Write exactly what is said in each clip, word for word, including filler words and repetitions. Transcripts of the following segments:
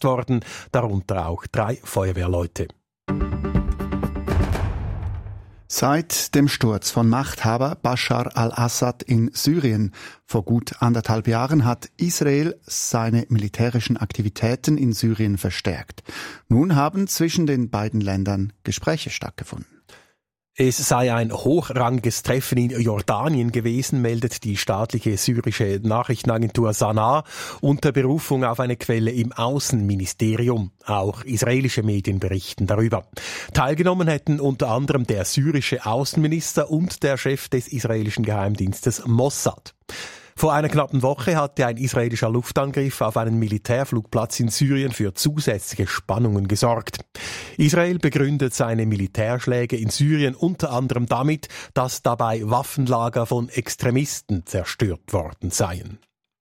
verletzt worden, darunter auch drei Feuerwehrleute. Seit dem Sturz von Machthaber Bashar al-Assad in Syrien vor gut anderthalb Jahren hat Israel seine militärischen Aktivitäten in Syrien verstärkt. Nun haben zwischen den beiden Ländern Gespräche stattgefunden. Es sei ein hochrangiges Treffen in Jordanien gewesen, meldet die staatliche syrische Nachrichtenagentur Sana unter Berufung auf eine Quelle im Außenministerium. Auch israelische Medien berichten darüber. Teilgenommen hätten unter anderem der syrische Außenminister und der Chef des israelischen Geheimdienstes Mossad. Vor einer knappen Woche hatte ein israelischer Luftangriff auf einen Militärflugplatz in Syrien für zusätzliche Spannungen gesorgt. Israel begründet seine Militärschläge in Syrien unter anderem damit, dass dabei Waffenlager von Extremisten zerstört worden seien.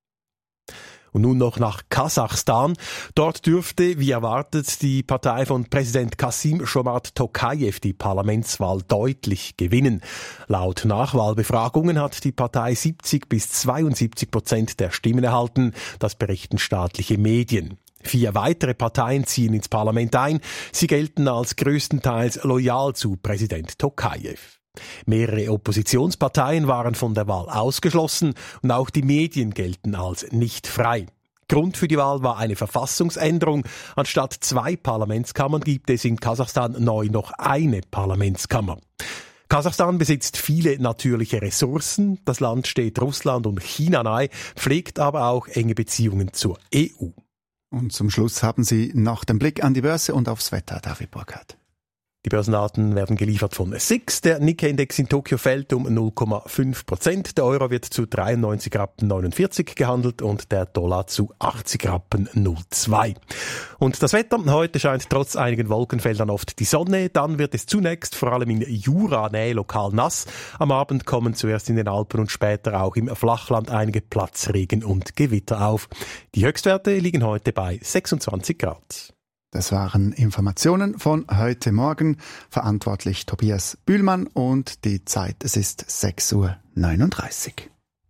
Und nun noch nach Kasachstan. Dort dürfte, wie erwartet, die Partei von Präsident Kassym-Jomart Tokayev die Parlamentswahl deutlich gewinnen. Laut Nachwahlbefragungen hat die Partei siebzig bis zweiundsiebzig Prozent der Stimmen erhalten. Das berichten staatliche Medien. Vier weitere Parteien ziehen ins Parlament ein. Sie gelten als größtenteils loyal zu Präsident Tokayev. Mehrere Oppositionsparteien waren von der Wahl ausgeschlossen und auch die Medien gelten als nicht frei. Grund für die Wahl war eine Verfassungsänderung. Anstatt zwei Parlamentskammern gibt es in Kasachstan neu noch eine Parlamentskammer. Kasachstan besitzt viele natürliche Ressourcen. Das Land steht Russland und China nahe, pflegt aber auch enge Beziehungen zur E U. Und zum Schluss haben Sie noch den Blick an die Börse und aufs Wetter, David Burkhardt. Die Börsendaten werden geliefert von S I X. Der Nikkei-Index in Tokio fällt um null Komma fünf Prozent. Der Euro wird zu dreiundneunzig Rappen neunundvierzig gehandelt und der Dollar zu achtzig Rappen null Komma zwei. Und das Wetter, heute scheint trotz einigen Wolkenfeldern oft die Sonne. Dann wird es zunächst vor allem in Jura-Nähe lokal nass. Am Abend kommen zuerst in den Alpen und später auch im Flachland einige Platzregen und Gewitter auf. Die Höchstwerte liegen heute bei sechsundzwanzig Grad. Das waren Informationen von heute Morgen. Verantwortlich Tobias Bühlmann und die Zeit, es ist sechs Uhr neununddreißig.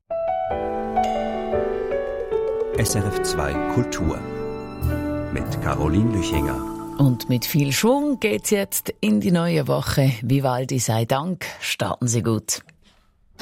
S R F zwei Kultur mit Caroline Lüchinger. Und mit viel Schwung geht's jetzt in die neue Woche. Vivaldi sei Dank, starten Sie gut.